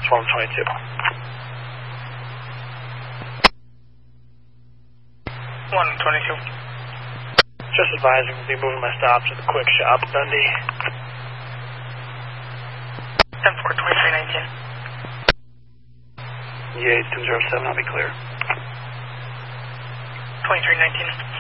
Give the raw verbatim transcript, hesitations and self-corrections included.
Swarm twenty-two. one twenty-two. Just advising, we'll be moving my stop to the quick shop, Dundee. ten four, twenty-three nineteen. E eight two zero seven, I'll be clear. twenty-three nineteen.